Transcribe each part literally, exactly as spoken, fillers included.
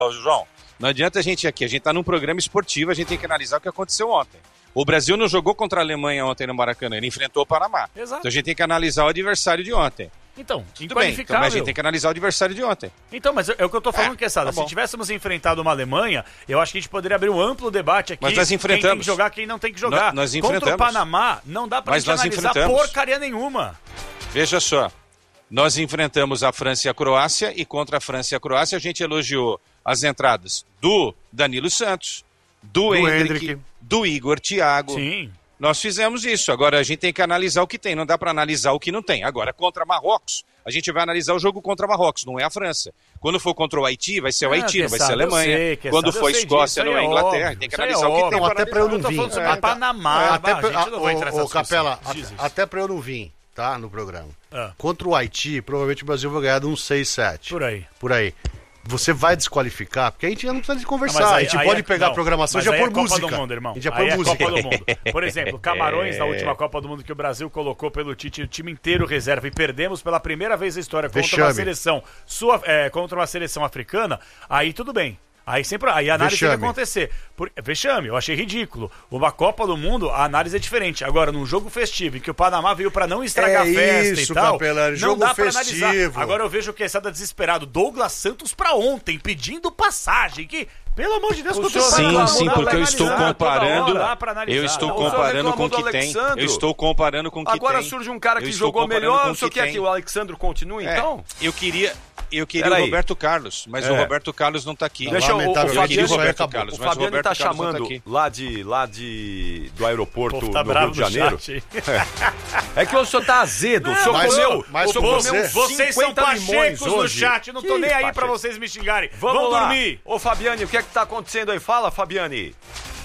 João, não adianta a gente aqui, a gente tá num programa esportivo, a gente tem que analisar o que aconteceu ontem. O Brasil não jogou contra a Alemanha ontem no Maracanã, ele enfrentou o Panamá. Exato. Então a gente tem que analisar o adversário de ontem. Então, Tudo bem, então, mas a gente tem que analisar o adversário de ontem. Então, mas é o que eu tô falando, é, que é, Sada, tá se tivéssemos enfrentado uma Alemanha, eu acho que a gente poderia abrir um amplo debate aqui. Mas nós enfrentamos. Quem tem que jogar, quem não tem que jogar. Nós, nós enfrentamos. Contra o Panamá, não dá pra mas gente analisar porcaria nenhuma. Veja só, nós enfrentamos a França e a Croácia, e contra a França e a Croácia a gente elogiou as entradas do Danilo Santos, do, do Hendrick, Hendrick, do Igor Thiago. Sim. Nós fizemos isso. Agora a gente tem que analisar o que tem, não dá para analisar o que não tem. Agora, contra Marrocos, a gente vai analisar o jogo contra Marrocos, não é a França. Quando for contra o Haiti, vai ser o Haiti, ah, não vai ser a Alemanha. Sei, Quando for a Escócia, não é a Inglaterra. Óbvio, tem que analisar é o que tem. Não, até para eu não vir. É, Panamá, é, até pra, a, não vai entrar o, o Capela, a, até para eu não vir, tá, no programa. Ah. Contra o Haiti, provavelmente o Brasil vai ganhar de uns seis, sete. Por aí. Por aí. Você vai desqualificar, porque a gente já não precisa de conversar. Não, aí, a gente pode é, pegar não, a programação e já pôr é música. Copa do Mundo, irmão. A gente já põe é música. Copa do Mundo. Por exemplo, Camarões, na última Copa do Mundo que o Brasil colocou pelo Tite, o time inteiro reserva, e perdemos pela primeira vez na história contra Vexame. uma seleção sua, é, contra uma seleção africana, aí tudo bem. Aí sempre aí a análise Vexame. tem que acontecer. Por, vexame, eu achei ridículo. Uma Copa do Mundo, a análise é diferente. Agora, num jogo festivo, em que o Panamá veio pra não estragar é a festa isso, e tal, Capelano, não jogo dá pra festivo. analisar. Agora eu vejo o que está desesperado. Douglas Santos pra ontem, pedindo passagem. Que, pelo amor de Deus, o senhor sim, Panamá, sim, porque eu estou comparando. Eu estou comparando com o que tem. Eu estou comparando com o que Agora tem. surge um cara que jogou melhor. O senhor quer que o Alexandre continue, então? Eu queria. Eu queria o Roberto Carlos, mas é. o Roberto Carlos não está aqui. Deixa eu, o, o Fabiano, o Roberto Carlos, o Fabiano está chamando tá lá, de, lá de, do aeroporto tá do Rio de Janeiro. É. é que o senhor tá azedo, não, o senhor mas, comeu, mas o senhor comeu vocês são pachecos no chat, não tô nem aí para vocês me xingarem. Vamos, Vamos lá. dormir. Ô Fabiane, o que é que tá acontecendo aí? Fala, Fabiane.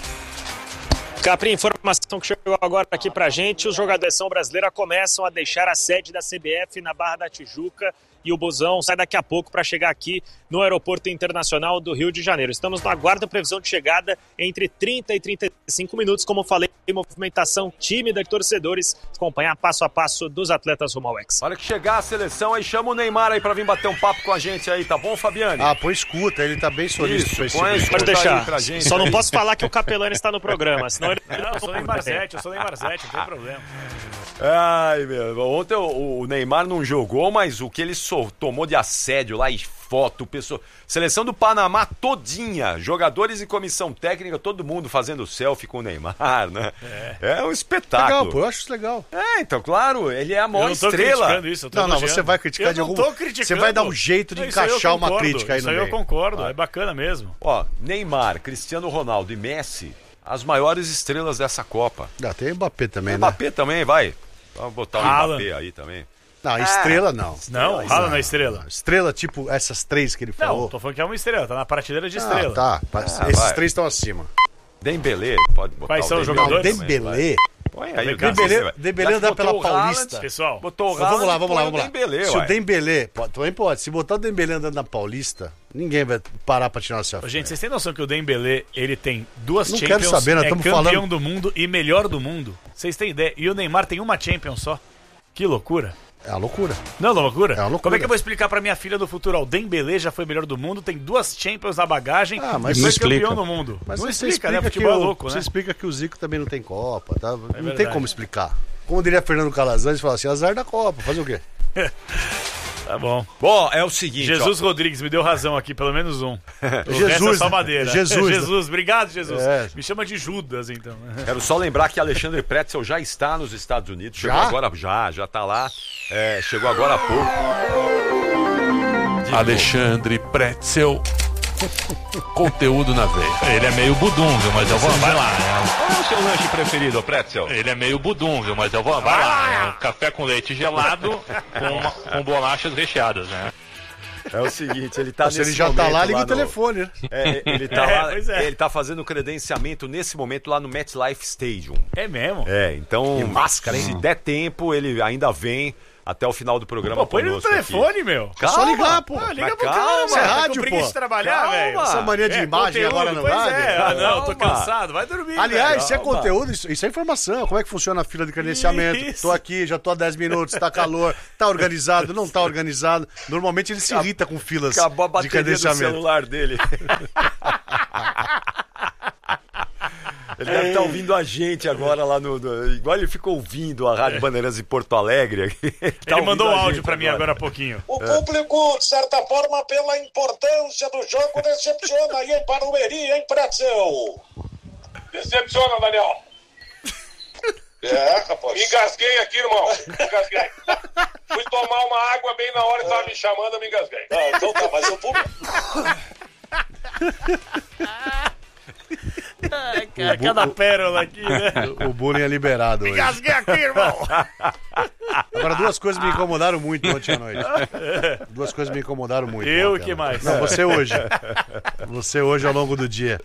Capri, informação que chegou agora aqui pra gente, os jogadores da seleção brasileira começam a deixar a sede da C B F na Barra da Tijuca e o busão sai daqui a pouco para chegar aqui no Aeroporto Internacional do Rio de Janeiro. Estamos no aguardo da previsão de chegada entre trinta e trinta e cinco minutos, como falei, movimentação tímida de torcedores, acompanhar passo a passo dos atletas rumo ao Hexa. Olha que chegar a seleção aí, chama o Neymar aí para vir bater um papo com a gente aí, tá bom, Fabiane? Ah, pô, escuta, ele tá bem solícito. Isso, põe, pode deixar, pra gente. Só não posso falar que o Capelani está no programa, senão ele... Não, eu sou Neymar Zete, eu sou Neymar Zete, não tem problema. Ai, meu, ontem o, o Neymar não jogou, mas o que ele so, tomou de assédio lá e foto, pessoa, seleção do Panamá todinha, jogadores e comissão técnica, todo mundo fazendo selfie com o Neymar, né? É, é um espetáculo. Legal, pô, eu acho isso legal. É, então, claro, ele é a maior eu não tô estrela. Isso, eu tô não, não, você vai criticar eu de algum... Não tô criticando. Você vai dar um jeito de não, encaixar uma concordo, crítica aí no meio. Isso aí eu concordo, ah. é bacana mesmo. Ó, Neymar, Cristiano Ronaldo e Messi, as maiores estrelas dessa Copa. Ah, tem o Mbappé também, tem né? Mbappé também, vai. Vamos botar o Haaland. Mbappé aí também. Não, estrela não. Não, Haaland não é estrela. Estrela, tipo essas três que ele falou. Não, tô falando que é uma estrela, tá na prateleira de ah, estrela. Tá, ah, esses vai. três estão acima. Dembélé, pode botar. Quais são os Dembélé jogadores? Dembélé. Põe aí, o Dembélé, Dembélé anda pela Paulista. Pessoal, botou o Haaland, vamos lá, vamos lá, vamos lá. Dembélé, se ué. o Dembélé, pode, também pode, se botar o Dembélé andando na Paulista, ninguém vai parar pra tirar uma selfie. Gente, vocês têm noção que o Dembélé, ele tem duas não Champions, quero saber, nós é estamos campeão falando... do mundo e melhor do mundo? Vocês têm ideia? E o Neymar tem uma Champions só. Que loucura. É uma loucura. Não é uma loucura? É uma loucura. Como é que eu vou explicar pra minha filha do futuro? O Dembélé já foi melhor do mundo, tem duas Champions na bagagem ah, mas e foi explica. campeão do mundo. Mas não você explica, explica, né? Futebol é louco, você né? explica que o Zico também não tem Copa, tá? É não verdade. tem como explicar. Como diria Fernando Calazans, fala assim, azar da Copa, fazer o quê? Tá bom. Bom, é o seguinte, Jesus ó. Rodrigues me deu razão aqui, pelo menos um. O Jesus, resto é só madeira. Jesus. Jesus, obrigado, Jesus. É. Me chama de Judas, então. Quero só lembrar que Alexandre Pretzel já está nos Estados Unidos. Chegou Já? agora, já, já tá lá. É, chegou agora há pouco. De Alexandre Pretzel. Conteúdo na veia. Ele é meio budum, viu? Mas eu vou. Vai lá. Qual é o seu lanche preferido, Pretzel? Ele é meio budum, viu? Mas eu vou. Vai lá. É um café com leite gelado com, uma, com bolachas recheadas, né? É o seguinte, ele tá Se nesse ele já tá momento lá, liga lá o no- telefone, né? É, ele tá É, lá, pois é. ele tá fazendo credenciamento nesse momento lá no MetLife Stadium. É mesmo? É, então, Que máscara, hein? se der tempo, ele ainda vem até o final do programa. Pô, põe ele no telefone, aqui. meu. Calma, é só ligar, pô. Ah, liga pro cara, Isso é rádio, pô. de trabalhar, velho. Essa mania de é, imagem conteúdo, agora não vai. É. Ah, não, tô cansado. Vai dormir, Aliás, velho. isso é conteúdo, isso, isso é informação. Como é que funciona a fila de credenciamento? Isso. Tô aqui, já tô há dez minutos, tá calor, tá organizado, não tá organizado. Normalmente ele se irrita com filas Acabou a de credenciamento. Do celular dele. Ele deve estar ouvindo a gente agora lá no, no... Igual ele ficou ouvindo a Rádio Bandeirantes em Porto Alegre. Tá ele mandou um áudio pra mim agora há pouquinho. O público, de certa forma, pela importância do jogo, decepciona aí em Barueri, hein, Pretzel? Decepciona, Daniel. É, rapaz. Engasguei aqui, irmão. Engasguei. Fui tomar uma água bem na hora que tava me chamando, eu me engasguei. Ah, então tá, mas o público... Ai, cara, cada pérola aqui, né? O, o bullying é liberado hoje. Engasguei aqui, irmão! Agora, duas coisas me incomodaram muito ontem à noite. Duas coisas me incomodaram muito. Eu o que mais? Não, você hoje. Você hoje ao longo do dia.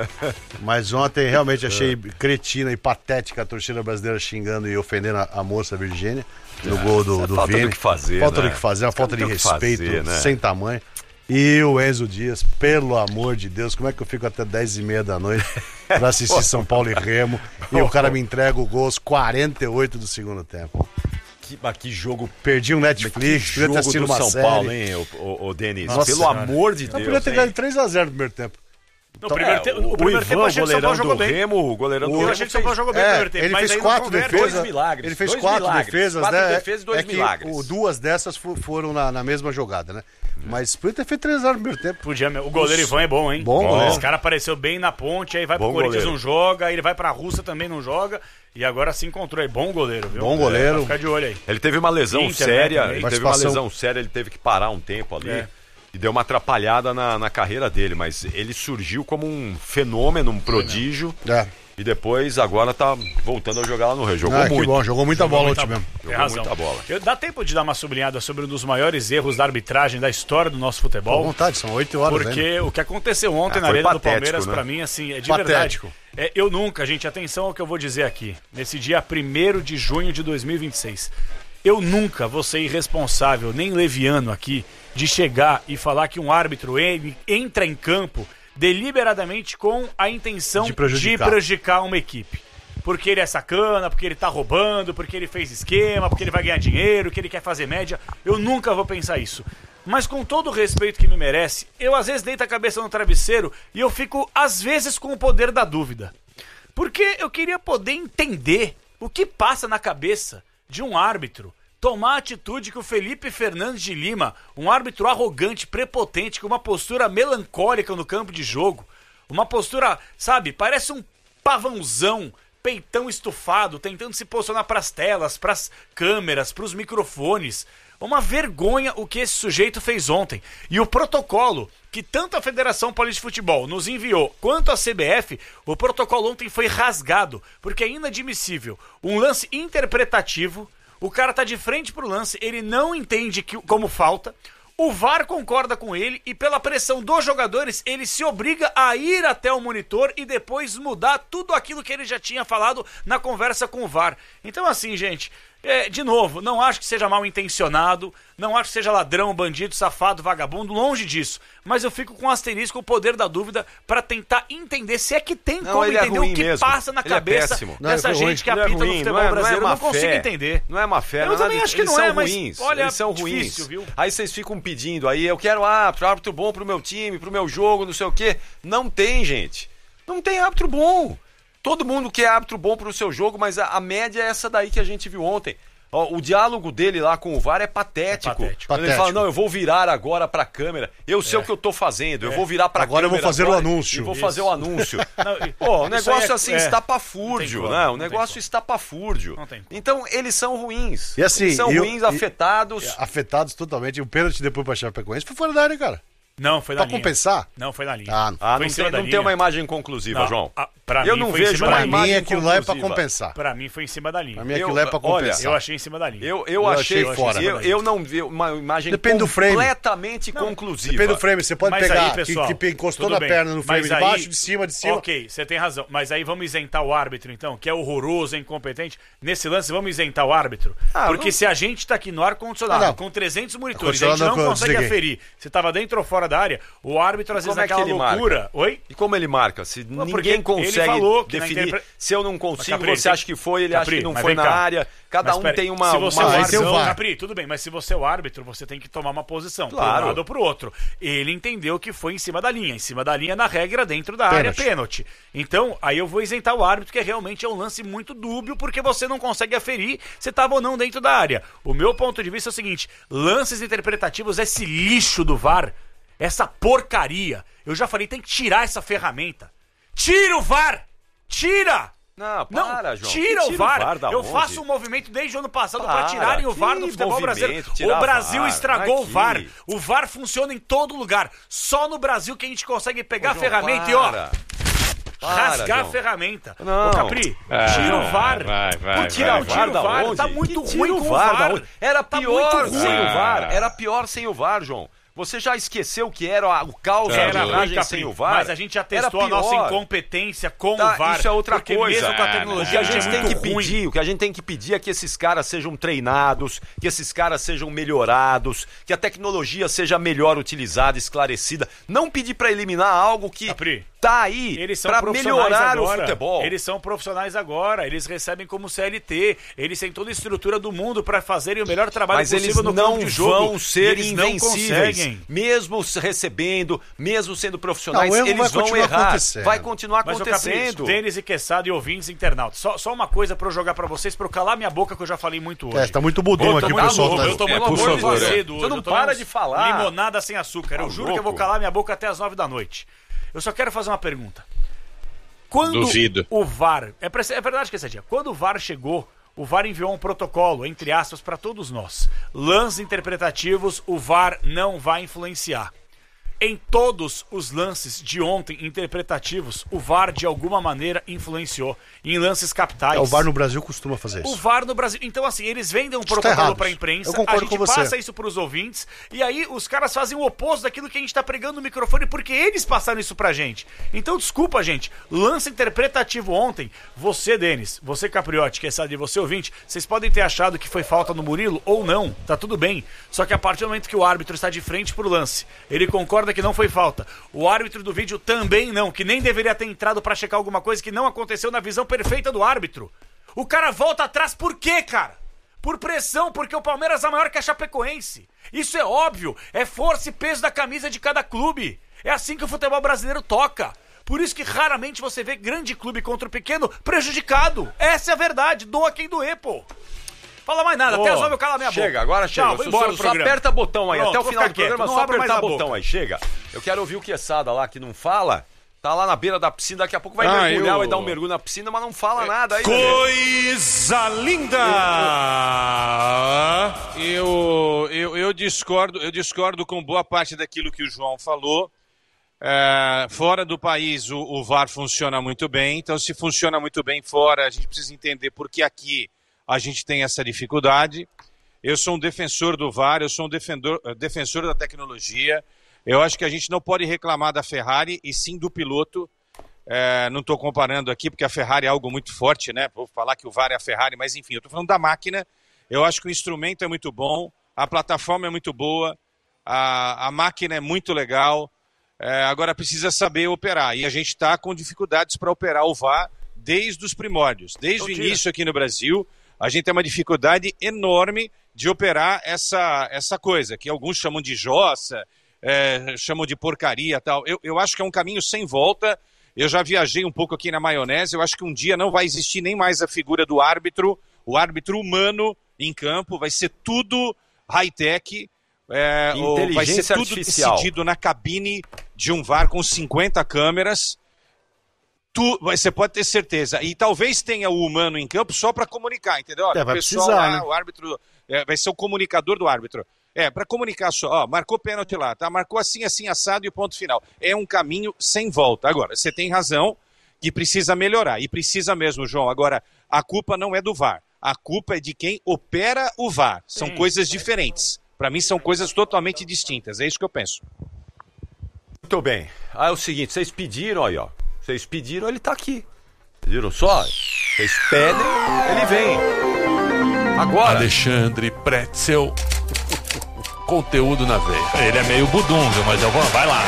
Mas ontem realmente achei cretina e patética a torcida brasileira xingando e ofendendo a, a moça Virgínia no gol do, do falta Vini. Do que fazer, falta né? do que fazer, uma falta de respeito fazer, né? sem tamanho. E o Enzo Dias, pelo amor de Deus, como é que eu fico até dez e meia da noite pra assistir São Paulo e Remo e o cara me entrega o gol aos quarenta e oito do segundo tempo? Que, mas que jogo... Perdi um Netflix, podia ter assistido uma São série. Paulo, hein, o, o, o Denis? Nossa, pelo senhora. amor de Eu Deus. podia ter ganho três a zero no primeiro tempo. No primeiro, te... é, o, o primeiro Ivan, tempo eu achei que o São Paulo jogou bem. Remo, o goleirão do Eu Remo achei que o São Paulo jogou bem no é, primeiro tempo. ele mas fez aí quatro defesas. Dois milagres. Ele fez dois quatro milagres, defesas, quatro né? defesas e dois é que milagres. O, duas dessas foram na, na mesma jogada, né? Mas podia ter feito três a zero no primeiro tempo. Podia, meu. O goleiro Ivan é bom, hein? Bom, bom. goleiro. Esse cara apareceu bem na ponte, aí vai bom pro Corinthians, goleiro. não joga, aí ele vai pra Rússia, também não joga. E agora se encontrou aí. Bom goleiro, viu? Bom goleiro. É, pra ficar de olho aí. Ele teve uma lesão Inter, séria, né, ele teve uma lesão séria, ele teve que parar um tempo ali. É. E deu uma atrapalhada na, na carreira dele, mas ele surgiu como um fenômeno, um prodígio. É. E depois, agora tá voltando a jogar lá no Rio. Jogou ah, muito. Que bom, jogou muita jogou bola ontem mesmo. Jogou razão. muita bola. Eu, dá tempo de dar uma sublinhada sobre um dos maiores erros da arbitragem da história do nosso futebol? Com vontade, são oito horas Porque ainda. o que aconteceu ontem ah, na Arena do Palmeiras, né? Pra mim, assim, é de patético. verdade. É, eu nunca, gente, atenção ao que eu vou dizer aqui. Nesse dia primeiro de junho de dois mil e vinte e seis. Eu nunca vou ser irresponsável, nem leviano aqui, de chegar e falar que um árbitro ele entra em campo deliberadamente com a intenção de prejudicar. de prejudicar uma equipe. Porque ele é sacana, porque ele tá roubando, porque ele fez esquema, porque ele vai ganhar dinheiro, que ele quer fazer média. Eu nunca vou pensar isso. Mas com todo o respeito que me merece, eu às vezes deito a cabeça no travesseiro e eu fico, às vezes, com o poder da dúvida. Porque eu queria poder entender o que passa na cabeça de um árbitro tomar a atitude que o Felipe Fernandes de Lima, um árbitro arrogante, prepotente, com uma postura melancólica no campo de jogo, uma postura, sabe, parece um pavãozão, peitão estufado, tentando se posicionar para as telas, para as câmeras, para os microfones. Uma vergonha o que esse sujeito fez ontem. E o protocolo que tanto a Federação Paulista de Futebol nos enviou, quanto a C B F, o protocolo ontem foi rasgado, porque é inadmissível. Um lance interpretativo, o cara tá de frente pro lance, ele não entende que, como falta, o V A R concorda com ele e pela pressão dos jogadores, ele se obriga a ir até o monitor e depois mudar tudo aquilo que ele já tinha falado na conversa com o V A R. Então assim, gente, é, de novo, não acho que seja mal intencionado, não acho que seja ladrão, bandido, safado, vagabundo, longe disso. Mas eu fico com um asterisco, o poder da dúvida, pra tentar entender se é que tem não, como ele entender é ruim o que mesmo. passa na ele cabeça é dessa não, gente que ele apita é ruim, no futebol não é, brasileiro. não é Eu não consigo fé. entender. Não é má fé, eu não também nada, acho que eles não é, são mas ruins, olha, eles são difícil, ruins. Viu? Aí vocês ficam pedindo, aí eu quero árbitro, árbitro bom pro meu time, pro meu jogo, não sei o quê. Não tem, gente. Não tem árbitro bom. Todo mundo quer árbitro bom pro seu jogo, mas a, a média é essa daí que a gente viu ontem. Ó, o diálogo dele lá com o V A R é patético. É patético. Quando ele fala, não, eu vou virar agora pra câmera. Eu sei é. o que eu tô fazendo, é. eu vou virar pra agora câmera. Agora eu vou fazer agora, o anúncio. E vou Isso. fazer o anúncio. Não, Pô, o negócio é, assim, é. estapafúrdio, como, né? O negócio estapafúrdio. Então, eles são ruins. E assim, eles são eu, ruins, e, afetados. Afetados totalmente. O pênalti depois pra Chapecoense foi fora da área, cara. Não, foi na pra linha. compensar? Não, foi na linha. Ah, não, ah, não, tem, não tem uma imagem conclusiva, não, João. A, Pra eu mim, não foi vejo Pra uma mim, aquilo lá é pra compensar. Pra mim foi em cima da linha. Pra mim, aquilo lá é pra compensar. Eu achei em cima da linha. Eu, eu, Eu achei, achei fora. Eu, eu não vi uma imagem Depende do frame. completamente conclusiva. Depende do frame, você pode Mas pegar aí, pessoal, que, que encostou tudo na bem. perna no frame Mas de aí- baixo, de cima, de cima. Ok, você tem razão. Mas aí vamos isentar o árbitro, então, que é horroroso, é incompetente. Nesse lance, vamos isentar o árbitro. Ah, porque não- se a gente tá aqui no ar-condicionado, Ah, não. com trezentos monitores, a gente Ar-condicionado não não, consegue desliguei. aferir se tava dentro ou fora da área, o árbitro, às vezes, Como é que naquela ele marca? loucura... Oi? E como ele marca? Se porque ninguém consegue ele falou que na definir, interpre- se eu não consigo, Capri, você tem- acha que foi, ele Capri, acha que não mas foi vem na cá. área. Cada Mas um pera, tem uma... se você uma é o Aí tem o árbitro, V A R. Capri, tudo bem, mas se você é o árbitro, você tem que tomar uma posição, Claro. para um lado ou pro outro. Ele entendeu que foi em cima da linha, em cima da linha na regra dentro da área, Pênalti. pênalti. Então, aí eu vou isentar o árbitro, que realmente é um lance muito dúbio, porque você não consegue aferir se estava ou não dentro da área. O meu ponto de vista é o seguinte, lances interpretativos, esse lixo do V A R, essa porcaria, eu já falei, tem que tirar essa ferramenta. Tira o V A R! Tira! Não, Não, para, João. tira Que o V A R. da Eu onde? faço um movimento desde o ano passado para Para, tirarem o V A R do que futebol movimento, brasileiro. tirar O Brasil V A R, estragou o aqui. V A R. O V A R funciona em todo lugar. Só no Brasil que a gente consegue pegar Ô, a João, ferramenta para. e, ó, Para, rasgar João. a ferramenta. Não. Ô, Capri, Ah, tira o V A R. vai, vai, Por que não vai, tira o da V A R? onde? Tá muito Que ruim tira com o o V A R V da A R. onde? Era Tá pior muito sem ruim. o V A R. Era pior sem o V A R, João. Você já esqueceu que era o caos da Era ruim, arbitragem Capri, sem o V A R? mas a gente já testou Era a nossa pior. incompetência com Tá, o V A R. isso é outra porque coisa. mesmo com a Ah, O tecnologia, que a é gente tem que muito ruim. pedir, o que a gente tem que pedir é que esses caras sejam treinados, que esses caras sejam melhorados, que a tecnologia seja melhor utilizada, esclarecida. Não pedir pra eliminar algo que Capri, tá aí Eles são pra profissionais melhorar agora. o futebol. Eles são profissionais agora. Eles recebem como C L T. Eles têm toda a estrutura do mundo para fazerem o melhor trabalho Mas possível eles no não campo de jogo. vão ser eles não invencíveis. conseguem. Mesmo se recebendo, mesmo sendo profissionais, Não, o erro eles vai vão continuar errar. acontecendo. Vai continuar Mas, ô acontecendo. Capricho, Denis e Quesada e ouvintes internautas. Só, só uma coisa para eu jogar para vocês, para eu calar minha boca, que eu já falei muito hoje. É, tá muito budum Ô, aqui, tá o pessoal. louco, Tá... eu tô É, muito por amor favor, de é. azedo Você hoje. não Eu tomei para uns de falar. Limonada sem açúcar. Tá eu juro que eu vou louco. calar minha boca até as nove da noite. Eu só quero fazer uma pergunta. Quando Duvido. o V A R... É, pra- é verdade que esse dia. Quando o V A R chegou, o V A R enviou um protocolo, entre aspas, para todos nós. Lances interpretativos, o V A R não vai influenciar. Em todos os lances de ontem interpretativos, o V A R de alguma maneira influenciou. Em lances capitais. É, o V A R no Brasil costuma fazer O isso. V A R no Brasil. Então, assim, eles vendem um Está protocolo errado pra isso. imprensa, Eu concordo a gente com você. passa isso pros ouvintes, e aí os caras fazem o oposto daquilo que a gente tá pregando no microfone, porque eles passaram isso pra gente. Então, desculpa, gente. Lance interpretativo ontem. Você, Denis, você, Capriotti, que é sabe, você, ouvinte, vocês podem ter achado que foi falta no Murilo ou não. Tá tudo bem. Só que a partir do momento que o árbitro está de frente pro lance, ele concorda que não foi falta. O árbitro do vídeo também não, que nem deveria ter entrado pra checar alguma coisa que não aconteceu na visão perfeita do árbitro. O cara volta atrás por quê, cara? Por pressão, porque o Palmeiras é maior que a Chapecoense. Isso é óbvio, é força e peso da camisa de cada clube. É assim que o futebol brasileiro toca. Por isso que raramente você vê grande clube contra o pequeno prejudicado. Essa é a verdade, doa quem doer, pô. Fala mais nada, Ô, até as nove eu calo a minha boca. Chega, agora chega. Tchau, vou Só, embora só, do só programa. aperta botão aí. Pronto, Até o vou final ficar do programa, quieto, não só abro mais apertar a botão boca. aí. Chega. Eu quero ouvir o Quesada lá que não fala. Tá lá na beira da piscina, daqui a pouco vai Ah, mergulhar, eu- vai dar um mergulho na piscina, mas não fala É, nada aí. Coisa linda! Eu, eu, eu, discordo, eu discordo com boa parte daquilo que o João falou. É, fora do país o, o V A R funciona muito bem, então se funciona muito bem fora, a gente precisa entender por que aqui a gente tem essa dificuldade. Eu sou um defensor do V A R, eu sou um defendor, defensor da tecnologia. Eu acho que a gente não pode reclamar da Ferrari e sim do piloto. É, não estou comparando aqui porque a Ferrari é algo muito forte, né? Vou falar que o V A R é a Ferrari, mas enfim, eu estou falando da máquina. Eu acho que o instrumento é muito bom, a plataforma é muito boa, a, a máquina é muito legal. É, agora precisa saber operar e a gente está com dificuldades para operar o V A R desde os primórdios. Desde o início aqui no Brasil, a gente tem uma dificuldade enorme de operar essa, essa coisa, que alguns chamam de jossa, é, chamam de porcaria e tal. Eu, eu acho que é um caminho sem volta. Eu já viajei um pouco aqui na maionese, eu acho que um dia não vai existir nem mais a figura do árbitro, o árbitro humano em campo, vai ser tudo high-tech, é, ou vai ser tudo artificial. decidido na cabine de um V A R com cinquenta câmeras. Tu, você pode ter certeza. E talvez tenha o humano em campo só para comunicar, entendeu? Olha, É, vai o pessoal precisar, lá, né? o árbitro, é, vai ser o comunicador do árbitro. É, para comunicar só, ó, marcou pênalti lá, tá? Marcou assim, assim, assado e o ponto final. É um caminho sem volta. Agora, você tem razão que precisa melhorar. E precisa mesmo, João. Agora, a culpa não é do V A R. A culpa é de quem opera o V A R. São Sim. coisas diferentes. Para mim, são coisas totalmente distintas. É isso que eu penso. Muito bem. Ah, é o seguinte, vocês pediram aí, ó. Vocês pediram, ele tá aqui. Pediram só? Vocês pedem, ele vem. Agora. Alexandre Pretzel. Conteúdo na veia. Ele é meio budunga, mas eu vou. Vai lá,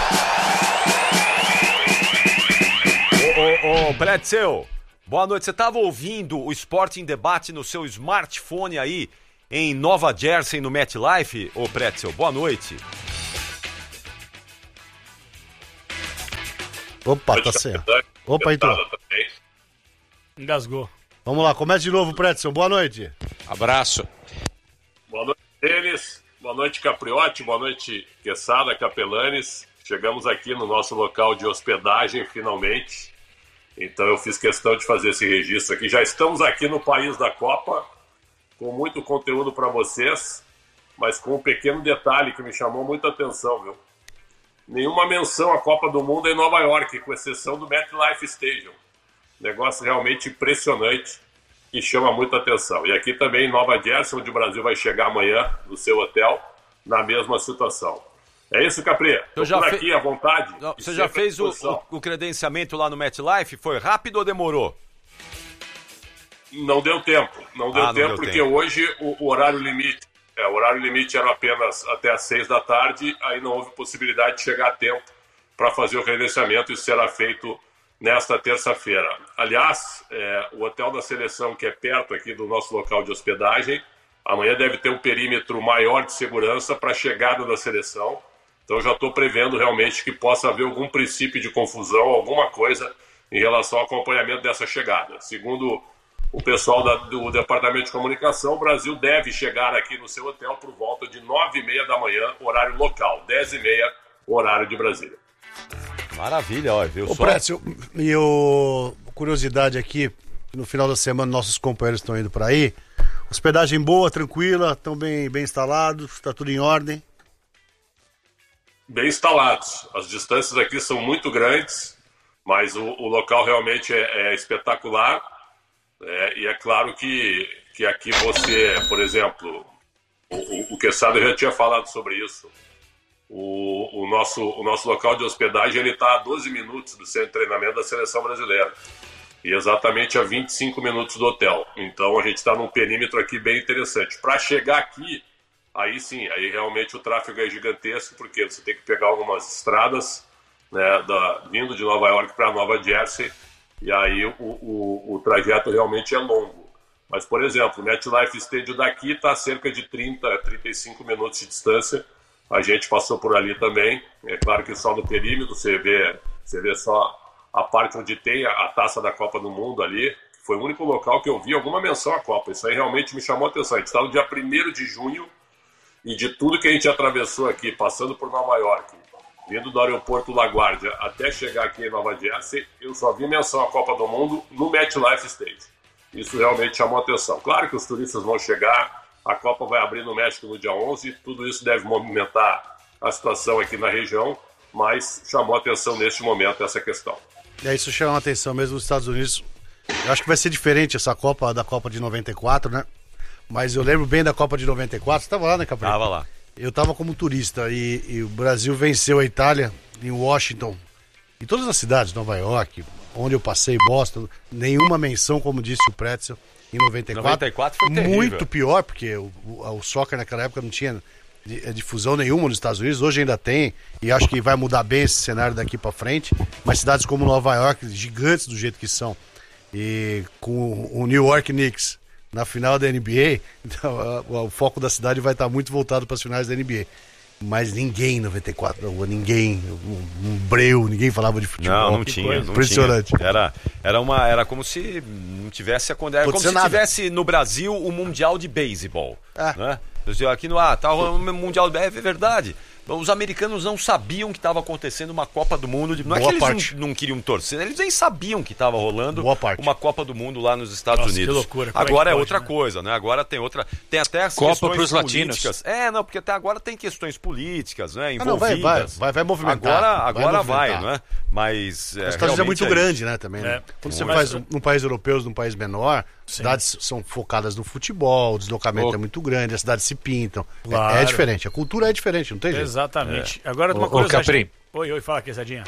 né? Ô, ô, ô, Pretzel. Boa noite. Você tava ouvindo o Esporte em Debate no seu smartphone aí em Nova Jersey, no MetLife? Ô, Pretzel, boa noite. Opa, tá certo. Opa, entrou. Engasgou. Vamos lá, começa de novo, Pretzel. Boa noite. Abraço. Boa noite, Denis. Boa noite, Capriotti. Boa noite, Quesada, Capelanes. Chegamos aqui no nosso local de hospedagem, finalmente. Então eu fiz questão de fazer esse registro aqui. Já estamos aqui no país da Copa, com muito conteúdo para vocês, mas com um pequeno detalhe que me chamou muita atenção, viu? Nenhuma menção à Copa do Mundo em Nova York, com exceção do MetLife Stadium. Negócio realmente impressionante que chama muita atenção. E aqui também em Nova Jersey, onde o Brasil vai chegar amanhã no seu hotel, na mesma situação. É isso, Capri? Estou por aqui fe... à vontade. Não, você já fez o, o, o credenciamento lá no MetLife? Foi rápido ou demorou? Não deu tempo. Não deu ah, tempo não deu porque tempo. Hoje o, o horário limite É, o horário limite era apenas até às seis da tarde, aí não houve possibilidade de chegar a tempo para fazer o credenciamento. Isso será feito nesta terça-feira. Aliás, é, o hotel da seleção, que é perto aqui do nosso local de hospedagem, amanhã deve ter um perímetro maior de segurança para a chegada da seleção. Então já estou prevendo realmente que possa haver algum princípio de confusão, alguma coisa em relação ao acompanhamento dessa chegada. Segundo o pessoal da, do Departamento de Comunicação, o Brasil deve chegar aqui no seu hotel por volta de nove e meia da manhã, horário local, dez e meia, horário de Brasília. Maravilha, ó, viu só? Ô, Précio, e o... curiosidade aqui, no final da semana nossos companheiros estão indo para aí, hospedagem boa, tranquila, estão bem, bem instalados, está tudo em ordem? Bem instalados, as distâncias aqui são muito grandes, mas o, o local realmente é, é espetacular. É, e é claro que, que aqui você, por exemplo, o, o Quesada já tinha falado sobre isso, o, o, nosso, o nosso local de hospedagem está a doze minutos do centro de treinamento da seleção brasileira e exatamente a vinte e cinco minutos do hotel. Então a gente está num perímetro aqui bem interessante. Para chegar aqui, aí sim, aí realmente o tráfego é gigantesco, porque você tem que pegar algumas estradas, né, da, vindo de Nova York para Nova Jersey. E aí o, o, o trajeto realmente é longo. Mas, por exemplo, o MetLife Stadium daqui está a cerca de trinta, trinta e cinco minutos de distância. A gente passou por ali também. É claro que só no perímetro você vê, você vê só a parte onde tem a, a taça da Copa do Mundo ali. Foi o único local que eu vi alguma menção à Copa. Isso aí realmente me chamou a atenção. A gente está no dia primeiro de junho e de tudo que a gente atravessou aqui, passando por Nova York, vindo do aeroporto LaGuardia até chegar aqui em Nova Jersey, eu só vi menção à Copa do Mundo no MetLife Stadium. Isso realmente chamou a atenção. Claro que os turistas vão chegar, a Copa vai abrir no México no dia onze, tudo isso deve movimentar a situação aqui na região, mas chamou a atenção neste momento essa questão. É, isso chama a atenção mesmo nos Estados Unidos. Eu acho que vai ser diferente essa Copa da Copa de noventa e quatro, né? Mas eu lembro bem da Copa de noventa e quatro, você estava lá, né, Capri? Estava lá. Eu estava como turista e, e o Brasil venceu a Itália em Washington, em todas as cidades, Nova York, onde eu passei, Boston, nenhuma menção, como disse o Pretzel, em noventa e quatro. noventa e quatro foi terrível. Muito pior, porque o, o, o soccer naquela época não tinha difusão nenhuma nos Estados Unidos, hoje ainda tem, e acho que vai mudar bem esse cenário daqui para frente, mas cidades como Nova York, gigantes do jeito que são, e com o New York Knicks na final da N B A, então, o, o foco da cidade vai estar muito voltado para as finais da N B A. Mas ninguém em noventa e quatro na rua, ninguém, um, um breu, ninguém falava de futebol. Não, não tinha. Não impressionante. Tinha. Era, era, uma, era como se não tivesse acontecido. Era como se nada. Tivesse no Brasil o Mundial de Beisebol. É. Né? Aqui no ah, tá o Mundial de Beisebol, é verdade. Os americanos não sabiam que estava acontecendo uma Copa do Mundo. De... Não Boa é que eles não, não queriam torcer, eles nem sabiam que estava rolando uma Copa do Mundo lá nos Estados Nossa, Unidos. Que loucura. Agora é, é pode, outra né? coisa, né? Agora tem outra. Tem até as Copa questões pros políticas. latinos. É, não, porque até agora tem questões políticas, né? Ah, não, vai, vai, vai, vai movimentar. Agora, agora vai, vai, vai não é? Mas é, os Estados Unidos é muito é grande, né, também. Né? É. Quando você faz num país europeu, num país menor, Sim. cidades são focadas no futebol, o deslocamento oh. é muito grande, as cidades se pintam. Claro. É, é diferente, a cultura é diferente, não tem jeito. Exatamente. É. Agora, uma ô, coisa... Ô, Capri. Oi, oi, fala, Quesadinha.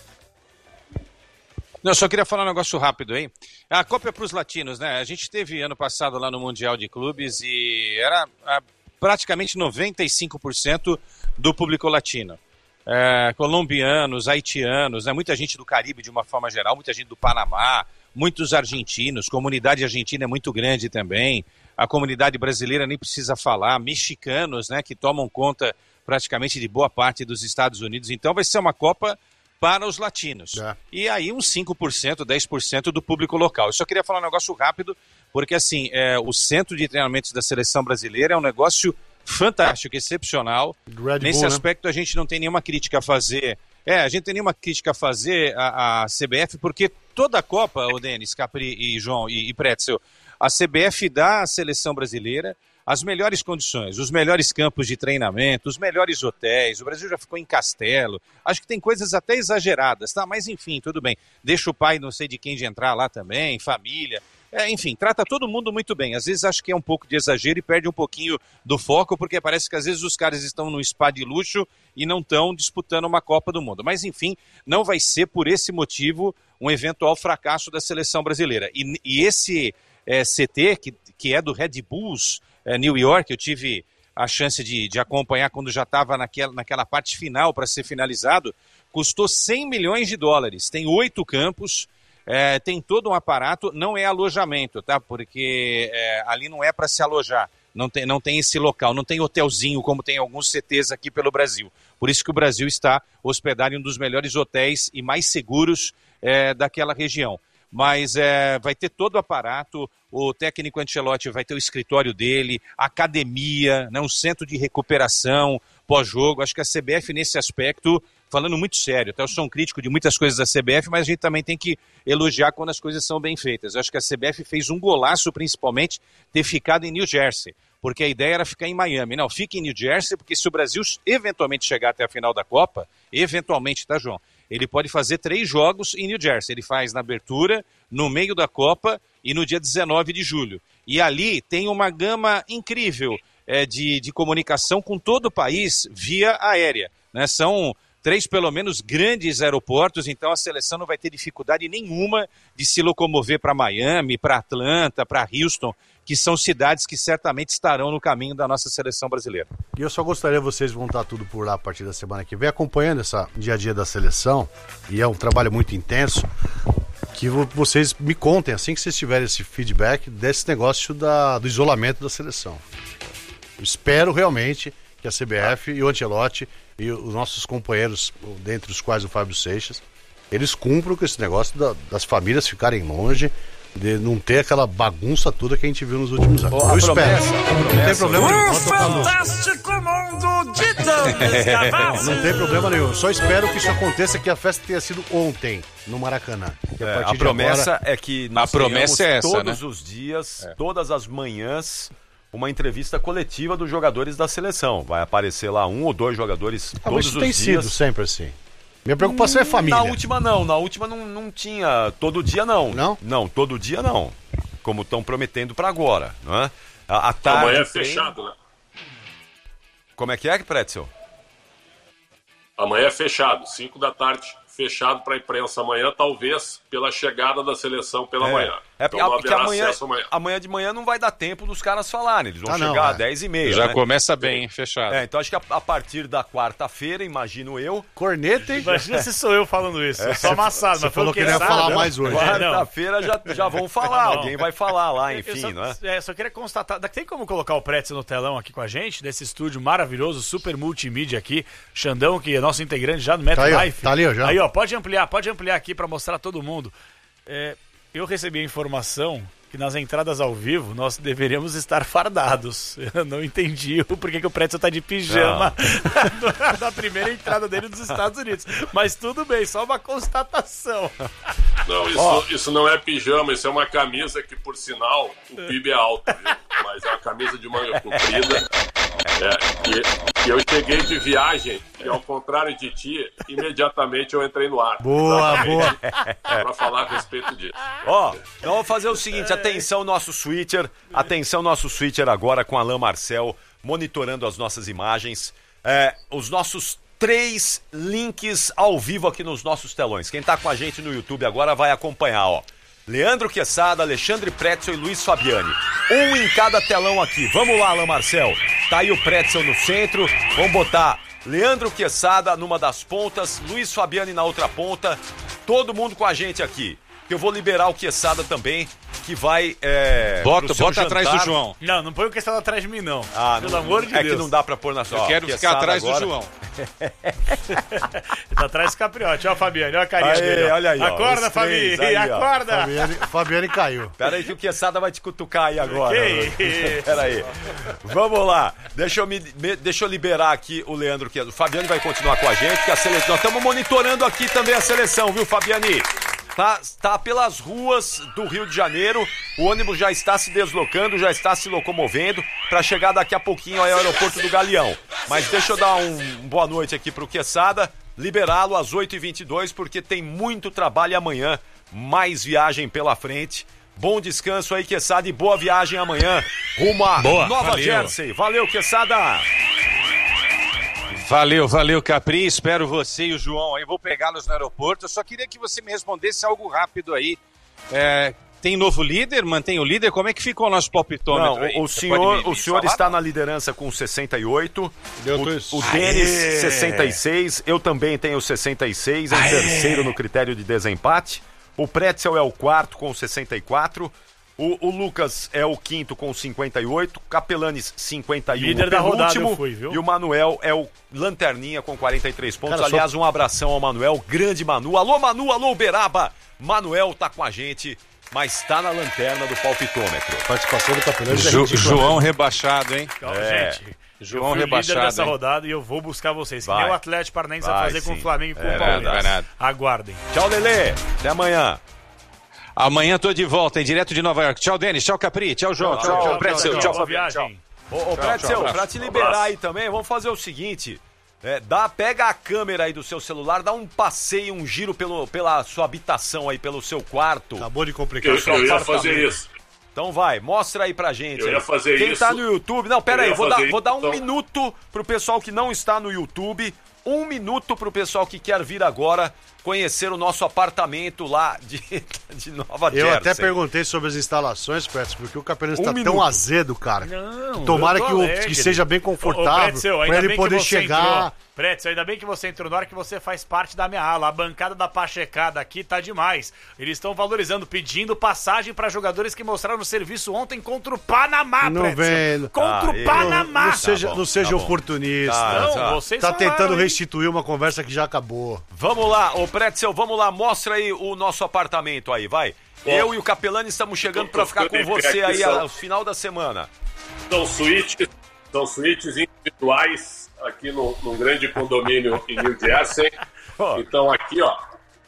Não, eu só queria falar um negócio rápido aí. A Copa é para os latinos, né? A gente teve ano passado lá no Mundial de Clubes e era a, praticamente noventa e cinco por cento do público latino. É, colombianos, haitianos, né? Muita gente do Caribe de uma forma geral, muita gente do Panamá, muitos argentinos, comunidade argentina é muito grande também, a comunidade brasileira nem precisa falar, mexicanos, né? Que tomam conta praticamente de boa parte dos Estados Unidos. Então vai ser uma Copa para os latinos. É. E aí uns cinco por cento, dez por cento do público local. Eu só queria falar um negócio rápido, porque assim, é, o centro de treinamentos da seleção brasileira é um negócio fantástico, excepcional. Red Nesse Bull, aspecto né? A gente não tem nenhuma crítica a fazer. É, a gente tem nenhuma crítica a fazer a, a C B F, porque toda a Copa, o Denis, Capri e João e, e Pretzel, a C B F dá à seleção brasileira as melhores condições, os melhores campos de treinamento, os melhores hotéis. O Brasil já ficou em Castelo. Acho que tem coisas até exageradas, tá? Mas enfim, tudo bem. Deixa o pai não sei de quem de entrar lá também, família. É, enfim, trata todo mundo muito bem. Às vezes acho que é um pouco de exagero e perde um pouquinho do foco, porque parece que às vezes os caras estão num spa de luxo e não estão disputando uma Copa do Mundo. Mas enfim, não vai ser por esse motivo um eventual fracasso da seleção brasileira. E, e esse é, C T, que, que é do Red Bulls é, New York, eu tive a chance de, de acompanhar quando já estava naquela, naquela parte final para ser finalizado, custou cem milhões de dólares. Tem oito campos. É, tem todo um aparato, não é alojamento, tá? Porque é, ali não é para se alojar, não tem, não tem esse local, não tem hotelzinho como tem alguns C Tês aqui pelo Brasil. Por isso que o Brasil está hospedado em um dos melhores hotéis e mais seguros é, daquela região. Mas é, vai ter todo o aparato, o técnico Ancelotti vai ter o escritório dele, academia, né, um centro de recuperação pós-jogo. Acho que a C B F nesse aspecto, falando muito sério, tá? Eu sou um crítico de muitas coisas da C B F, mas a gente também tem que elogiar quando as coisas são bem feitas. Eu acho que a C B F fez um golaço, principalmente, ter ficado em New Jersey, porque a ideia era ficar em Miami. Não, fique em New Jersey, porque se o Brasil eventualmente chegar até a final da Copa, eventualmente, tá, João? Ele pode fazer três jogos em New Jersey. Ele faz na abertura, no meio da Copa e no dia dezenove de julho. E ali tem uma gama incrível é, de, de comunicação com todo o país via aérea, né? São três, pelo menos, grandes aeroportos, então a seleção não vai ter dificuldade nenhuma de se locomover para Miami, para Atlanta, para Houston, que são cidades que certamente estarão no caminho da nossa seleção brasileira. E eu só gostaria, vocês vão estar tudo por lá a partir da semana que vem, acompanhando esse dia a dia da seleção, e é um trabalho muito intenso, que vocês me contem, assim que vocês tiverem esse feedback, desse negócio da, do isolamento da seleção. Eu espero realmente que a C B F e o Ancelotti e os nossos companheiros, dentre os quais o Fábio Seixas, eles cumpram com esse negócio da, das famílias ficarem longe, de não ter aquela bagunça toda que a gente viu nos últimos anos. Oh, eu espero. Promessa, não tem problema nenhum. O fantástico mundo de Douglas. Não tem problema nenhum. Só espero que isso aconteça, que a festa tenha sido ontem, no Maracanã. É, a promessa agora... é que nós a promessa é essa, todos né? os dias, é. todas as manhãs, uma entrevista coletiva dos jogadores da seleção. Vai aparecer lá um ou dois jogadores ah, todos mas isso os tem dias. sido sempre assim. Minha preocupação hum, é família. Na última não, na última não, não tinha todo dia não. Não? Não, todo dia não. Como estão prometendo para agora, não é? A, a tarde amanhã é tem... fechado, né? Como é que é, Pretzel? Amanhã é fechado, cinco da tarde, fechado para a imprensa amanhã, talvez pela chegada da seleção pela é. manhã. É então, porque amanhã, amanhã. amanhã de manhã não vai dar tempo dos caras falarem, eles vão ah, chegar não, é. às dez e meia. Já né? começa bem, fechado. É, então acho que a, a partir da quarta-feira, imagino eu... Corneta, hein? Imagina se sou eu falando isso, é. Só amassado. Você falou que ele ia falar mais hoje. Quarta-feira já, já vão falar, não. alguém vai falar lá, enfim, só, não é? é? Só queria constatar, tem como colocar o Pretzel no telão aqui com a gente, desse estúdio maravilhoso, super multimídia aqui, Xandão, que é nosso integrante já no MetLife. Tá, tá ali, ó, já. Aí, ó, pode ampliar, pode ampliar aqui pra mostrar todo mundo. É, eu recebi a informação que nas entradas ao vivo nós deveríamos estar fardados. Eu não entendi o porquê que o Pretzel tá de pijama na primeira entrada dele dos Estados Unidos. Mas tudo bem, só uma constatação. Não, isso, oh. isso não é pijama, isso é uma camisa que, por sinal, o P I B é alto, viu? Mas é uma camisa de manga comprida. É, e, e eu cheguei de viagem e, ao contrário de ti, imediatamente eu entrei no ar. Boa, boa. Para falar a respeito disso. Ó, então vamos fazer o seguinte, atenção nosso switcher, atenção nosso switcher agora com Alain Marcel, monitorando as nossas imagens, é, os nossos três links ao vivo aqui nos nossos telões. Quem tá com a gente no YouTube agora vai acompanhar, ó. Leandro Quesada, Alexandre Pretzel e Luiz Fabiani. Um em cada telão aqui. Vamos lá, Alain Marcel. Tá aí o Pretzel no centro. Vamos botar Leandro Quesada numa das pontas, Luiz Fabiani na outra ponta. Todo mundo com a gente aqui. Eu vou liberar o Quesada também, que vai... É, bota bota atrás do João. Não, não põe o Quesada atrás de mim, não. Ah, Pelo não, amor de é Deus. É que não dá pra pôr na sua... Eu quero ficar atrás agora do João. Ele tá atrás do Capriote. Ó o Fabiane, olha a carinha Aê, dele. Olha aí, ó. Acorda, Fabi, acorda. Fabiane, Fabiane caiu. Pera aí que o Quesada vai te cutucar aí agora. Pera aí. Vamos lá. Deixa eu, me, deixa eu liberar aqui o Leandro Quesada. O Fabiane vai continuar com a gente, que a seleção... Nós estamos monitorando aqui também a seleção, viu, Fabiane? Tá, tá pelas ruas do Rio de Janeiro, o ônibus já está se deslocando, já está se locomovendo para chegar daqui a pouquinho ao aeroporto do Galeão. Mas deixa eu dar um, um boa noite aqui pro Quesada, liberá-lo às oito e vinte e dois, porque tem muito trabalho amanhã, mais viagem pela frente. Bom descanso aí, Quesada, e boa viagem amanhã rumo a boa, Nova valeu. Jersey. Valeu, Quesada! Valeu, valeu, Capri. Espero você e o João aí. Vou pegá-los no aeroporto. Eu só queria que você me respondesse algo rápido aí. É, tem novo líder? Mantém o líder? Como é que ficou o nosso palpitômetro? Não, aí? o Você senhor, me, me o senhor falar? está na liderança com sessenta e oito. Deu o o Denis, sessenta e seis. Eu também tenho sessenta e seis. É o terceiro no critério de desempate. O Pretzel é o quarto com sessenta e quatro. O, o Lucas é o quinto com cinquenta e oito, Capelanes cinquenta e um, líder o da rodada eu fui, viu? E o Manuel é o lanterninha com quarenta e três pontos. Cara, Aliás, só... um abração ao Manuel, grande Manu. Alô, Manu, alô, Uberaba. Manuel tá com a gente, mas tá na lanterna do palpitômetro. Participação do Capelanes. Jo, João rebaixado, hein? Então, é. gente... João eu fui rebaixado, líder dessa hein? rodada e eu vou buscar vocês. Que Vai. nem o Atlético Paranaense vai fazer sim. com o Flamengo e com É o Palmeiras. nada, vai nada. Aguardem. Tchau, Lelê. Até amanhã. Amanhã tô de volta, em direto de Nova York. Tchau, Denis. Tchau, Capri. Tchau, João. Tchau, tchau, Pretzel. Tchau, Boa Fabiano. Tchau. viagem. Ô, ô Pretzel, pra te liberar aí também, vamos fazer o seguinte. É, dá, pega a câmera aí do seu celular, dá um passeio, um giro pelo, pela sua habitação aí, pelo seu quarto. Acabou de complicar. Eu, eu ia fazer isso. Então vai, mostra aí pra gente. Eu aí. ia fazer Quem isso. tá no YouTube... Não, pera Eu aí, ia vou dar, fazer vou dar um então. minuto pro pessoal que não está no YouTube. Um minuto pro pessoal que quer vir agora conhecer o nosso apartamento lá de, de Nova Jersey. Eu até perguntei sobre as instalações, Pretzel, porque o Capelanes Um tá minuto. tão azedo, cara. Não, Tomara eu tô que, o, alegre. que seja bem Ô, confortável, Pretzel, pra ainda ele bem poder que você chegar... entrou. Pretzel, ainda bem que você entrou na hora que você faz parte da minha ala. A bancada da Pachecada aqui tá demais. Eles estão valorizando, pedindo passagem para jogadores que mostraram serviço ontem contra o Panamá, Não Pretzel. vem. Contra Ah, o eu- Panamá. Não seja, bom, não seja tá bom. oportunista. Tá, Não, tá. vocês Tá falaram, tentando hein? restituir uma conversa que já acabou. Vamos lá, ô Pretzel, vamos lá, mostra aí o nosso apartamento aí, vai. Eu e o Capelani estamos chegando pra ficar com você aí ao final da semana. São suítes, são suítes individuais aqui no, num grande condomínio em New Jersey. Então aqui, ó,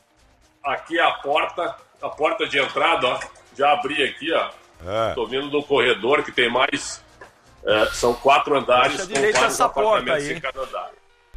aqui é a porta, a porta de entrada, ó, já abri aqui, ó. É. Tô vindo do corredor que tem mais, é, são quatro andares Deixa com direito vários essa porta apartamentos aí, hein? em cada andar.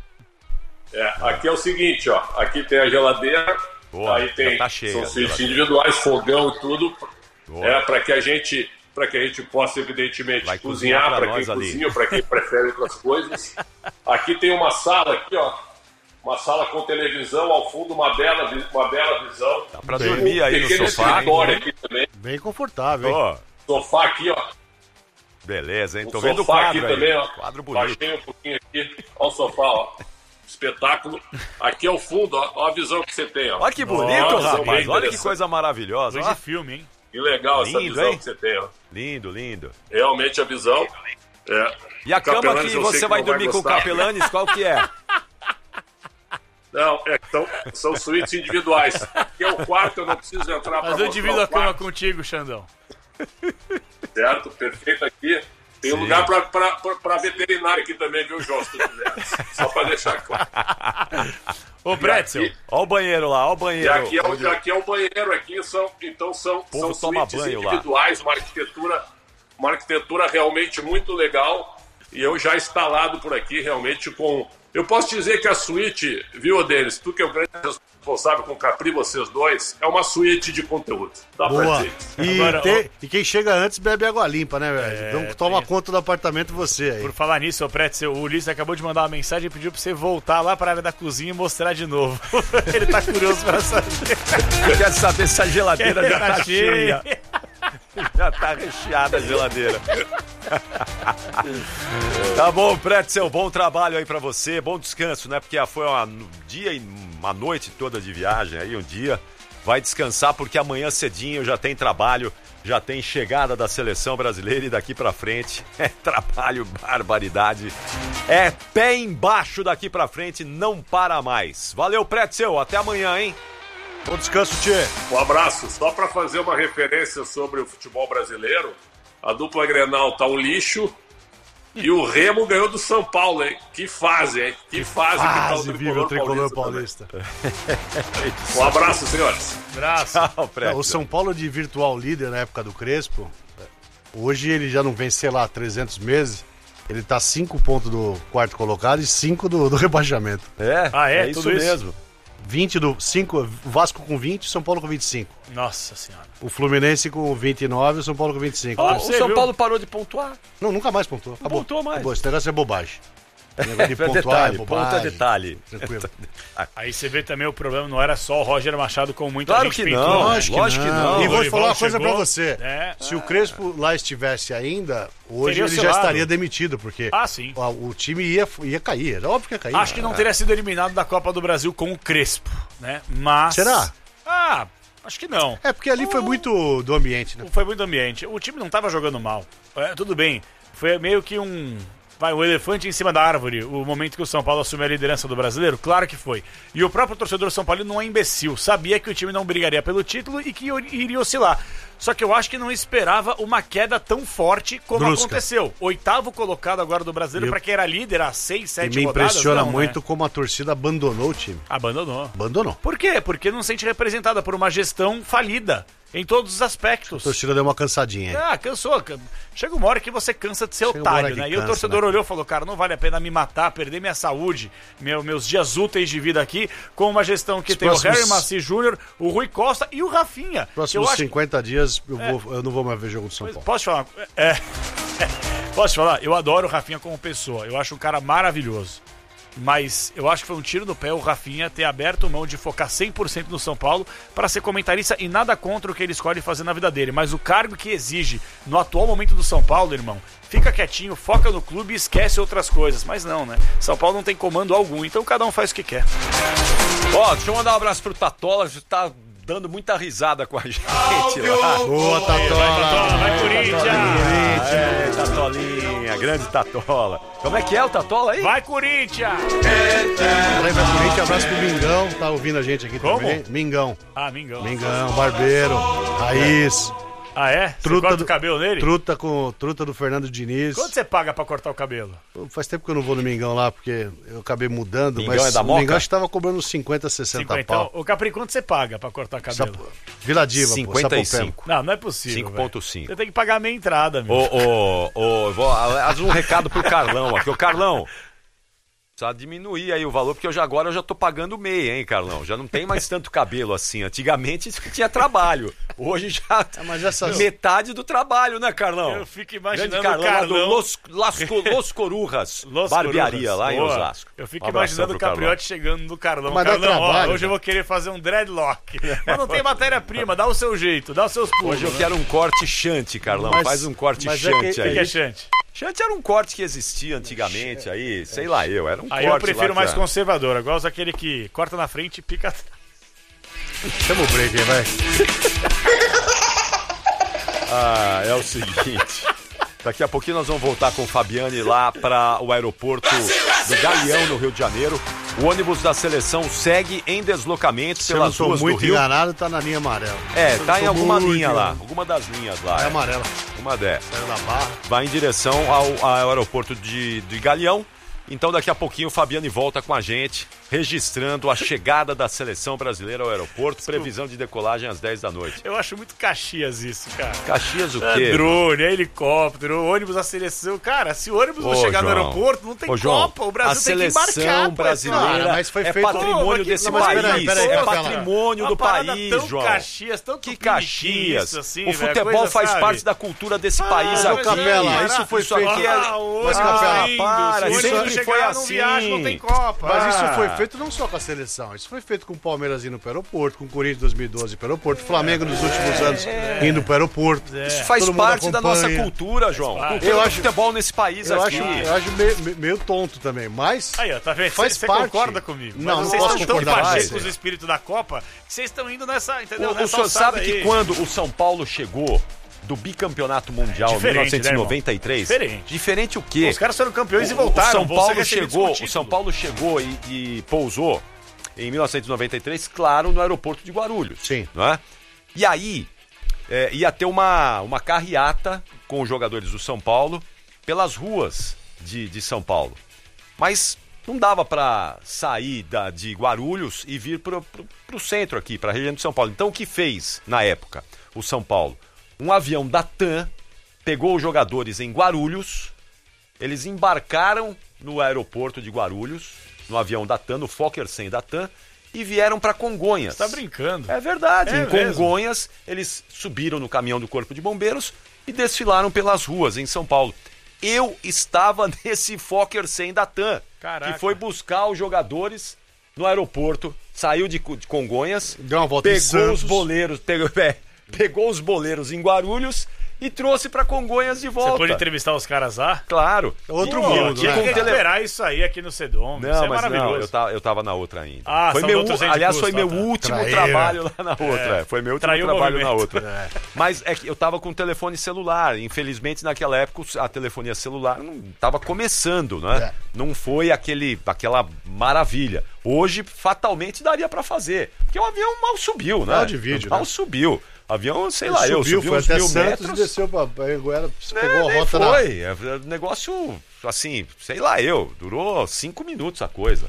É, aqui é o seguinte, ó, aqui tem a geladeira, Boa, aí tem, já tá cheia são a suítes geladeira. individuais, fogão e tudo, Boa. é, para que a gente, para que a gente possa evidentemente Vai cozinhar cozinhar pra para quem nós ali. cozinha, para quem prefere outras coisas. Aqui tem uma sala aqui, ó, uma sala com televisão ao fundo, uma bela, vi- uma bela visão. Dá pra Bem, dormir aí no pequeno sofá. escritório hein? aqui também, Bem confortável, hein? Ó, sofá aqui, ó. beleza, hein? O Tô vendo o sofá quadro aqui aí. também, ó. Quadro bonito. Baixei um pouquinho aqui. Ó o sofá, ó. Espetáculo. Aqui é o fundo, ó. Ó a visão que você tem, ó. Olha que bonito, Nossa, rapaz. bem Olha que interessante. coisa maravilhosa. Coisa Ó, de filme, hein? Que legal essa Lindo, visão hein? que você tem, ó. lindo, lindo. Realmente a visão. É. E a O cama Capelanes que eu sei você que vai não dormir com o gostar. Capelanes, qual que é? Não, é, então, são suítes individuais. Aqui é o quarto, eu não preciso entrar para Mas eu divido a cama contigo, Xandão. Certo? Perfeito aqui. Tem um Sim. lugar para veterinário aqui também, viu, João? Se tu quiser. Só para deixar claro. Ô, Pretzel. aqui- Ó o banheiro lá, ó o E banheiro. aqui é, onde- o, aqui é o banheiro, aqui são, então são, povo são toma suítes banho lá. individuais, uma arquitetura, uma arquitetura realmente muito legal. e eu já instalado por aqui realmente com... Eu posso dizer que a suíte, viu, Denis, tu que é o grande responsável com o Capri, vocês dois, é uma suíte de conteúdo. Dá Boa. pra dizer. E, Agora, te, e quem chega antes bebe água limpa, né, velho? É, então toma tem... conta do apartamento você aí. Por falar nisso, ô Pretzel, o Ulisses acabou de mandar uma mensagem e pediu pra você voltar lá pra área da cozinha e mostrar de novo. Ele tá curioso pra saber. Eu quero saber se a geladeira já tá cheia. cheia. Já tá recheada a geladeira. Tá bom, Pretzel, bom trabalho aí pra você, bom descanso, né? Porque foi um dia e uma noite toda de viagem aí, um dia. Vai descansar porque amanhã cedinho já tem trabalho, já tem chegada da seleção brasileira e daqui pra frente é trabalho, barbaridade. É pé embaixo daqui pra frente, não para mais. Valeu, Pretzel, até amanhã, hein? Bom descanso, tchê. Um abraço. Só para fazer uma referência sobre o futebol brasileiro, a dupla Grenal tá um lixo e o Remo ganhou do São Paulo, hein? Que fase, hein? Que fase, que tá o vive o tricolor paulista. paulista. Um abraço, senhores. Abraço. Não, o São Paulo de virtual líder na época do Crespo, hoje ele já não vem, sei lá, trezentos meses. Ele tá cinco pontos do quarto colocado e cinco do, do rebaixamento. É, ah, é, é isso mesmo. vinte do cinco, Vasco com vinte, São Paulo com vinte e cinco. Nossa senhora. O Fluminense com vinte e nove, o São Paulo com vinte e cinco. Ah, o São viu? Paulo parou de pontuar. Não, nunca mais pontuou. Não pontuou mais. Acabou. Esse negócio é bobagem. Esse negócio de é pontuar detalhe, é bobagem. ponto é detalhe. Tranquilo. Aí você vê também o problema, não era só o Roger Machado com muita claro gente que pintou, não, né? Lógico, lógico que que não. não. E vou O te falar uma Dorival coisa chegou, pra você. É. Se o Crespo lá estivesse ainda, hoje Teria ele já oscilado. estaria demitido, porque Ah, sim. o, o time ia, ia cair. Era óbvio que ia cair. Acho que não teria sido eliminado da Copa do Brasil com o Crespo, né? Mas... Será? Ah, acho que não. É, porque ali foi muito do ambiente, né? Foi muito ambiente. O time não tava jogando mal. É, tudo bem. Foi meio que um... Vai, o elefante em cima da árvore, o momento que o São Paulo assumiu a liderança do brasileiro, claro que foi. E o próprio torcedor São Paulo não é imbecil, sabia que o time não brigaria pelo título e que iria oscilar. Só que eu acho que não esperava uma queda tão forte como Brusca. aconteceu. Oitavo colocado agora do brasileiro, Eu... pra quem era líder há seis, sete E me rodadas. impressiona não, muito né? como a torcida abandonou o time. Abandonou. Abandonou. Por quê? Porque não se sente representada por uma gestão falida. Em todos os aspectos. A torcida deu uma cansadinha. Ah, cansou. Chega uma hora que você cansa de ser Chega uma hora otário, que né? cansa, E o torcedor né? olhou e falou, cara, não vale a pena me matar, perder minha saúde, meu, meus dias úteis de vida aqui, com uma gestão que Os tem próximos- o Harry Maci Júnior, o Rui Costa e o Rafinha. Próximos eu acho... cinquenta dias eu, É. vou, eu não vou mais ver jogo do São Paulo. Posso te falar? É. Posso te falar? Eu adoro o Rafinha como pessoa. Eu acho um cara maravilhoso. Mas eu acho que foi um tiro no pé o Rafinha ter aberto mão de focar cem por cento no São Paulo para ser comentarista e nada contra o que ele escolhe fazer na vida dele. Mas o cargo que exige no atual momento do São Paulo, irmão, fica quietinho, foca no clube e esquece outras coisas. Mas não, né? São Paulo não tem comando algum, então cada um faz o que quer. Ó, deixa eu mandar um abraço pro Tatola, que tá dando muita risada com a gente lá. Boa, Tatola! Tatola, vai Corinthians! É, Tatolinha, grande Tatola. Como é que é o Tatola aí? Vai Corinthians! Vai pra Corinthians, abraço pro Mingão, tá ouvindo a gente aqui Como? também. Mingão. Ah, Mingão. Mingão, Barbeiro, Raiz. Ah, é? Você Truta corta do- o cabelo nele? Truta com truta do Fernando Diniz. Quanto você paga pra cortar o cabelo? Faz tempo que eu não vou no Mingão lá, porque eu acabei mudando, Mingão mas é da o Moca? Mingão acho que tava cobrando uns cinquenta, sessenta cinquenta. pau. Então, o Capri, quanto você paga pra cortar o cabelo? Sap... Vila Diva, cinquenta e pô, Sapopema. cinco. Não, não é possível. cinco ponto cinco. velho. Você tem que pagar a meia entrada, meu. Ô, ô, ô, eu vou, aliás, um recado pro Carlão aqui. Ô, Carlão, precisa diminuir aí o valor, porque eu já, agora eu já tô pagando meia, hein, Carlão? Já não tem mais tanto cabelo assim. Antigamente tinha trabalho. Hoje já Ah, mas essas- metade do trabalho, né, Carlão? Eu fico Grande imaginando Carlão, o lá Carlão... do Los, Lasco, Los Corujas, Los barbearia Corujas. lá em Boa. Osasco. Eu fico Um abração imaginando o pro Capriotti chegando no Carlão. Mas dá Carlão, ó, trabalho, hoje eu né? vou querer fazer um dreadlock. Mas não tem matéria-prima, dá o seu jeito, dá os seus pulos. Hoje eu né? quero um corte chante, Carlão. Mas- Faz um corte mas é chante que- O que aí. que é chante? Chante era um corte que existia antigamente aí, sei lá eu, era um Aí corte eu prefiro lá, mais cara. conservador. Eu gosto daquele que corta na frente e pica atrás. Chama o break aí, vai. Ah, é o seguinte. Daqui a pouquinho nós vamos voltar com o Fabiane lá para o aeroporto do Galeão, no Rio de Janeiro. O ônibus da seleção segue em deslocamento Se eu não pelas tô ruas do muito Rio. enganado, tá na linha amarela. É, Se eu tá não em tô alguma muito linha lá, enganado. alguma das linhas lá. É é. amarela. Uma dessas. Saiu da barra. Vai em direção ao, ao aeroporto de, de Galeão. Então daqui a pouquinho o Fabiane volta com a gente, registrando a chegada da seleção brasileira ao aeroporto, Desculpa. previsão de decolagem às dez da noite. Eu acho muito Caxias isso, cara. Caxias o é quê? Drone, é helicóptero, ônibus da seleção. Cara, se o ônibus Ô, não chegar João. no aeroporto, não tem Ô, João, Copa. O Brasil tem que embarcar. A seleção brasileira cara, mas foi é feito... patrimônio Pô, desse não, país. Peraí, peraí, é patrimônio do país, tão João. Caxias, tão que Caxias? Assim, o futebol faz sabe? parte da cultura desse ah, país aqui. Capela, isso foi isso feito... Aqui é... Mas, Capela, para, sempre foi assim. Não tem Copa. Mas isso foi feito não só com a seleção, isso foi feito com o Palmeiras indo para o aeroporto, com o Corinthians em dois mil e doze para o aeroporto, Flamengo nos últimos anos indo para o aeroporto. Isso faz parte da nossa cultura, João. Cultura eu acho futebol nesse país eu aqui. Acho, eu acho meio, meio tonto também, mas aí, ó, tá vendo? Faz Você parte. concorda comigo? Não, mas não vocês posso estão concordar tão com os espíritos da Copa que vocês estão indo nessa, entendeu? O, nessa o senhor sabe aí. que quando o São Paulo chegou do bicampeonato mundial em mil novecentos e noventa e três. Né, diferente. Diferente o quê? Os caras foram campeões o, e voltaram. O São Paulo chegou, o São Paulo chegou e, e pousou em mil novecentos e noventa e três, claro, no aeroporto de Guarulhos. Sim. Não é? E aí é, ia ter uma, uma carreata com os jogadores do São Paulo pelas ruas de, de São Paulo. Mas não dava para sair da, de Guarulhos e vir para o centro aqui, para a região de São Paulo. Então o que fez na época o São Paulo? Um avião da TAM pegou os jogadores em Guarulhos, eles embarcaram no aeroporto de Guarulhos, no avião da TAM, no Fokker cem da TAM, e vieram para Congonhas. Você tá brincando? É verdade. É em mesmo? Congonhas, eles subiram no caminhão do Corpo de Bombeiros e desfilaram pelas ruas em São Paulo. Eu estava nesse Fokker cem da TAM, Caraca. que foi buscar os jogadores no aeroporto, saiu de, de Congonhas, deu uma volta pegou os boleiros, pegou... É, Pegou os boleiros em Guarulhos e trouxe pra Congonhas de volta. Você pode entrevistar os caras lá? Claro. Outro Pô, mundo, tinha né? que recuperar isso aí aqui no Cedom. Não, isso é mas maravilhoso. não, eu tava, eu tava na outra ainda. Ah, foi meu, aliás, custo, foi meu tá. último Traíra. trabalho lá na outra. É. Foi meu último Traiu trabalho na movimento. outra. É. Mas é que eu tava com telefone celular. Infelizmente, naquela época, a telefonia celular não tava começando, né? É. Não foi aquele, aquela maravilha. Hoje, fatalmente, daria pra fazer. Porque o avião mal subiu, né? Mal de vídeo, mal né? subiu. Avião, sei Ele lá, subiu, eu subi foi uns até mil Santos metros. E desceu pra Anguera, É, pegou a nem rota foi. É negócio, assim, sei lá eu, durou cinco minutos a coisa.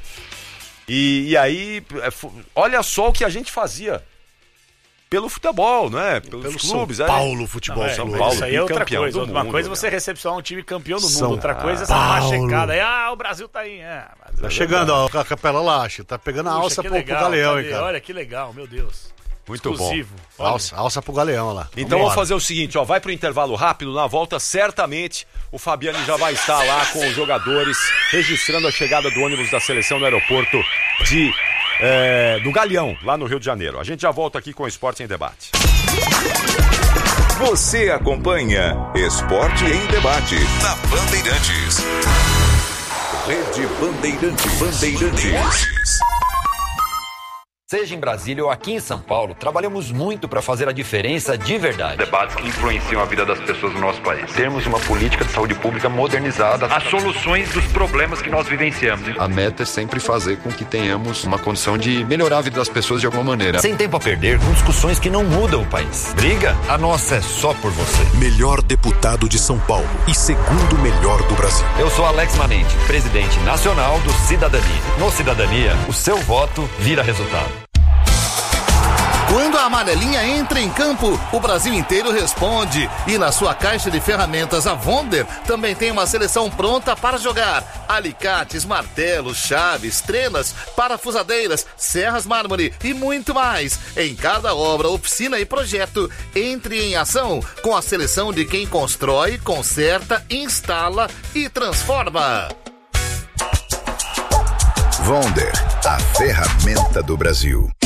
E, e aí, olha só o que a gente fazia pelo futebol, né? Pelos Pelo clubes. São Paulo, futebol. Não, é, São mas Paulo, isso aí é outra bicampeão coisa. do Uma mundo, coisa é você né? recepcionar um time campeão do mundo. São outra coisa é essa Paulo. machecada aí. Ah, o Brasil tá aí. É, mas Tá é chegando, verdade. ó, a Capela lá, acho. Tá pegando a Puxa, alça que pro, legal, pro Galeão, cadê? hein, cara. Olha que legal, meu Deus. Muito Exclusivo. bom. Olha. Alça, alça pro Galeão lá. Então Vambora. vamos fazer o seguinte, ó, vai pro intervalo rápido, na volta certamente o Fabiani já vai estar lá com os jogadores, registrando a chegada do ônibus da seleção no aeroporto de, é, do Galeão, lá no Rio de Janeiro. A gente já volta aqui com o Esporte em Debate. Você acompanha Esporte em Debate na Bandeirantes. Rede Bandeirantes. Bandeirantes. Seja em Brasília ou aqui em São Paulo, trabalhamos muito para fazer a diferença de verdade. Debates que influenciam a vida das pessoas no nosso país. Termos uma política de saúde pública modernizada. As soluções dos problemas que nós vivenciamos. A meta é sempre fazer com que tenhamos uma condição de melhorar a vida das pessoas de alguma maneira. Sem tempo a perder com discussões que não mudam o país. Briga? A nossa é só por você. Melhor deputado de São Paulo e segundo melhor do Brasil. Eu sou Alex Manente, presidente nacional do Cidadania. No Cidadania, o seu voto vira resultado. Quando a amarelinha entra em campo, o Brasil inteiro responde. E na sua caixa de ferramentas, a Wonder também tem uma seleção pronta para jogar. Alicates, martelos, chaves, trenas, parafusadeiras, serras mármore e muito mais. Em cada obra, oficina e projeto, entre em ação com a seleção de quem constrói, conserta, instala e transforma. Wonder, a ferramenta do Brasil.